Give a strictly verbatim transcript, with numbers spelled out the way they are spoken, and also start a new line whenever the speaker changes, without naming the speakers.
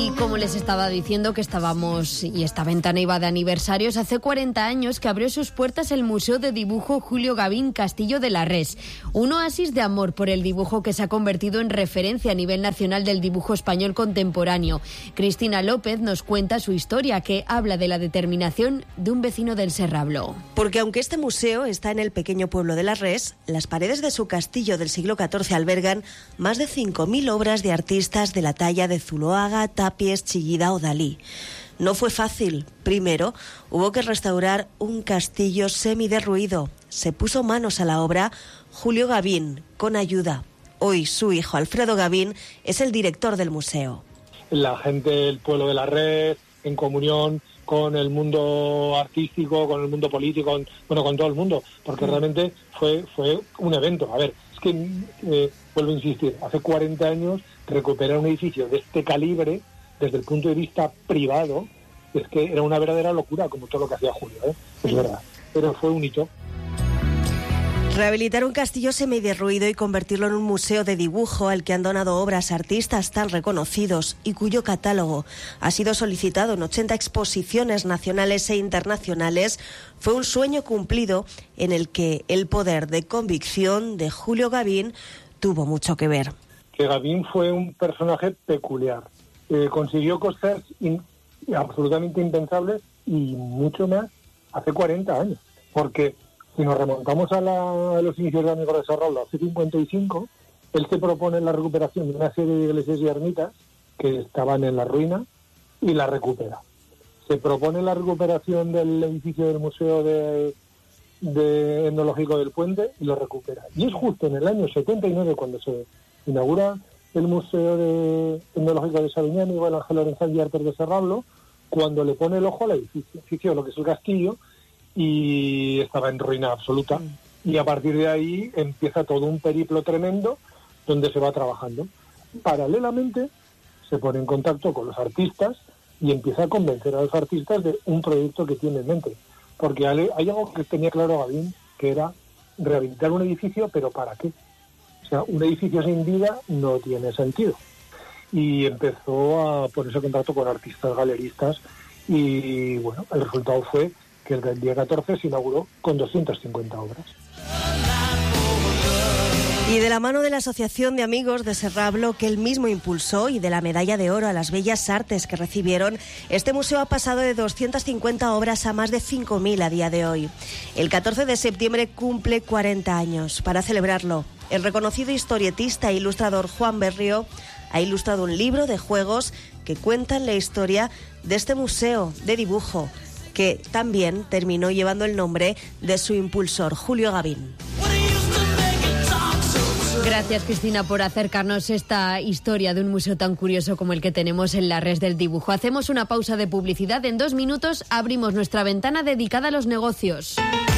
Y como les estaba diciendo que estábamos y esta ventana iba de aniversarios, hace cuarenta años que abrió sus puertas el Museo de Dibujo Julio Gavín Castillo de la Res, un oasis de amor por el dibujo que se ha convertido en referencia a nivel nacional del dibujo español contemporáneo. Cristina López nos cuenta su historia, que habla de la determinación de un vecino del Serrablo.
Porque aunque este museo está en el pequeño pueblo de la Res, las paredes de su castillo del siglo catorce albergan más de cinco mil obras de artistas de la talla de Zuloaga, Tapies, Chillida o Dalí. No fue fácil. Primero, hubo que restaurar un castillo semiderruido. Se puso manos a la obra Julio Gavín, con ayuda. Hoy su hijo Alfredo Gavín es el director del museo.
La gente del pueblo de la Red, en comunión con el mundo artístico, con el mundo político, con, bueno, con todo el mundo, porque realmente fue fue un evento. A ver, es que, eh, vuelvo a insistir, hace cuarenta años recuperar un edificio de este calibre, desde el punto de vista privado, es que era una verdadera locura, como todo lo que hacía Julio, ¿eh? Es verdad, pero fue un hito.
Rehabilitar un castillo semiderruido y convertirlo en un museo de dibujo al que han donado obras artistas tan reconocidos y cuyo catálogo ha sido solicitado en ochenta exposiciones nacionales e internacionales fue un sueño cumplido en el que el poder de convicción de Julio Gavín tuvo mucho que ver.
Que Gavín fue un personaje peculiar. Eh, consiguió cosas in, absolutamente impensables y mucho más hace cuarenta años, porque si nos remontamos a, la, a los inicios de Amigos de Serrablo, hace cincuenta y cinco, él se propone la recuperación de una serie de iglesias y ermitas que estaban en la ruina y la recupera. Se propone la recuperación del edificio del Museo de, de Etnológico del Puente y lo recupera. Y es justo en el año setenta y nueve cuando se inaugura el Museo de Etnológico de Sabiñán y Miguel Ángel Lorenzán y Artes de Serrablo, cuando le pone el ojo al edificio, edificio lo que es el castillo, y estaba en ruina absoluta. Mm. Y a partir de ahí empieza todo un periplo tremendo donde se va trabajando. Paralelamente se pone en contacto con los artistas y empieza a convencer a los artistas de un proyecto que tiene en mente. Porque hay algo que tenía claro Gavín, que era rehabilitar un edificio, pero ¿para qué? O sea, un edificio sin vida no tiene sentido. Y empezó a ponerse en contacto con artistas galeristas y, bueno, el resultado fue que el día catorce se inauguró con doscientas cincuenta obras.
Y de la mano de la Asociación de Amigos de Serrablo, que él mismo impulsó, y de la Medalla de Oro a las Bellas Artes que recibieron, este museo ha pasado de doscientas cincuenta obras a más de cinco mil a día de hoy. El catorce de septiembre cumple cuarenta años. Para celebrarlo, el reconocido historietista e ilustrador Juan Berrio ha ilustrado un libro de juegos que cuentan la historia de este museo de dibujo, que también terminó llevando el nombre de su impulsor, Julio Gavín.
Gracias, Cristina, por acercarnos esta historia de un museo tan curioso como el que tenemos en la Res del Dibujo. Hacemos una pausa de publicidad. En dos minutos abrimos nuestra ventana dedicada a los negocios.